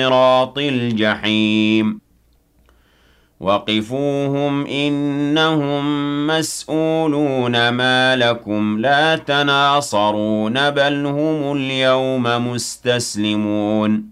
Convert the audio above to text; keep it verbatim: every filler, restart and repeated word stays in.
صراط الجحيم وقفوهم إنهم مسؤولون ما لكم لا تناصرون بل هم اليوم مستسلمون